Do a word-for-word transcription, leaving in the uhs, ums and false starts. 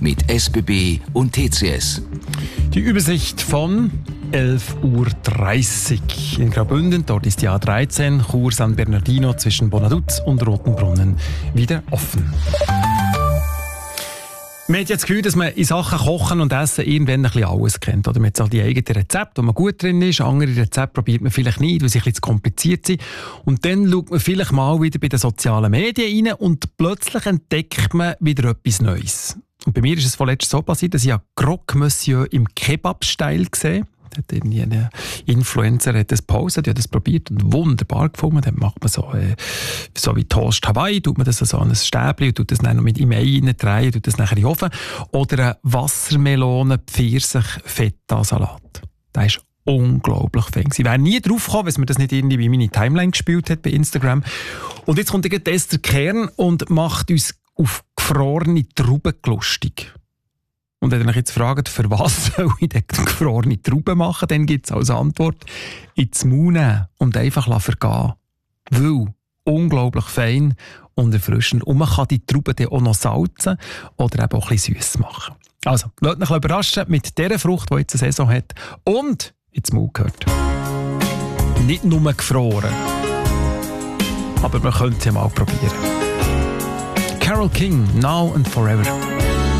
mit S B B und T C S. Die Übersicht von elf Uhr dreißig in Graubünden. Dort ist die A dreizehn, Chur San Bernardino zwischen Bonaduz und Rotenbrunnen wieder offen. Man hat jetzt das Gefühl, dass man in Sachen Kochen und Essen irgendwann ein bisschen alles kennt. Oder man hat halt die eigenen Rezepte, wo man gut drin ist. Andere Rezepte probiert man vielleicht nicht, weil sie ein bisschen zu kompliziert sind. Und dann schaut man vielleicht mal wieder bei den sozialen Medien rein und plötzlich entdeckt man wieder etwas Neues. Und bei mir ist es vorletzt so passiert, dass ich ja Croque Monsieur im Kebab-Style gesehen habe. Hat irgendwie ein Influencer hat das gepostet, hat das probiert und wunderbar gefunden. Dann macht man so, äh, so wie Toast Hawaii, tut man das so an ein Stäbchen und tut das dann noch mit im Ei reindrehen, tut das nachher in den Ofen. Oder ein Wassermelonen-Pfirsich-Feta-Salat. Der ist unglaublich fein. Ich wäre nie drauf gekommen, wenn man das nicht irgendwie in meine Timeline gespielt hat bei Instagram. Und jetzt kommt der Esther Kern und macht uns auf gefrorene Trauben lustig. Und wenn ihr euch jetzt fragt, für was soll ich denn gefrorene Trauben machen, dann gibt es als Antwort ins Maul nehmen und einfach vergehen. Weil unglaublich fein und erfrischend. Und man kann die Trauben dann auch noch salzen oder eben auch ein bisschen süss machen. Also, lasst euch überraschen mit dieser Frucht, die jetzt eine Saison hat und ins Maul gehört. Nicht nur gefroren, aber man könnte es ja mal probieren. Carole King, Now and Forever.